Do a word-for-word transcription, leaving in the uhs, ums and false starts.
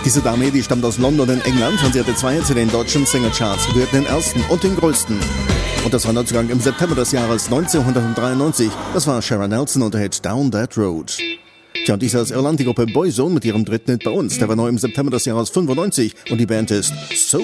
Diese Dame, die stammt aus London in England und sie hatte zwei Hits in den deutschen Singlecharts. Wir hatten den ersten und den größten. Und das war Neuzugang im September des Jahres neunzehnhundertdreiundneunzig. Das war Sharon Nelson und der Hit Down That Road. Tja, und dies ist Irland, die Gruppe Boyzone mit ihrem dritten Hit bei uns. Der war neu im September des Jahres fünfundneunzig und die Band ist So